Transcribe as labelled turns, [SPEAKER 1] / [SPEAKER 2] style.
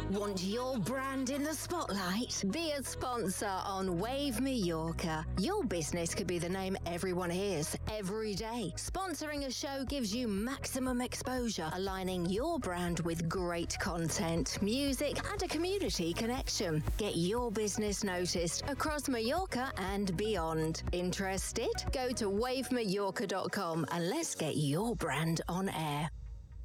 [SPEAKER 1] Want your brand in the spotlight? Be a sponsor on Wave Mallorca. Your business could be the name everyone hears every day. Sponsoring a show gives you maximum exposure, aligning your brand with great content, music, and a community connection. Get your business noticed across Mallorca and beyond. Interested? Go to wavemallorca.com and let's get your brand on air.